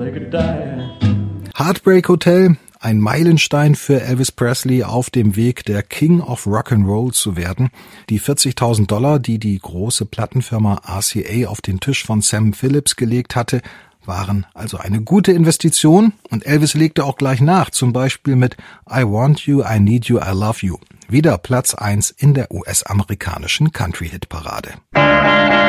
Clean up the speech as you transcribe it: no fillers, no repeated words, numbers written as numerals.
Heartbreak Hotel, ein Meilenstein für Elvis Presley auf dem Weg, der King of Rock'n'Roll zu werden. Die $40.000, die die große Plattenfirma RCA auf den Tisch von Sam Phillips gelegt hatte, waren also eine gute Investition, und Elvis legte auch gleich nach, zum Beispiel mit I Want You, I Need You, I Love You. Wieder Platz 1 in der US-amerikanischen Country-Hit-Parade.